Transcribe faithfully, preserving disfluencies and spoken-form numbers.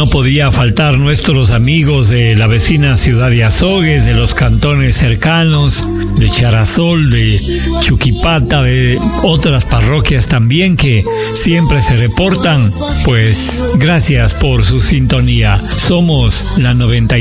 no podía faltar nuestros amigos de la vecina ciudad de Azogues, de los cantones cercanos, de Charazol, de Chuquipata, de otras parroquias también que siempre se reportan. Pues gracias por su sintonía. Somos la noventa y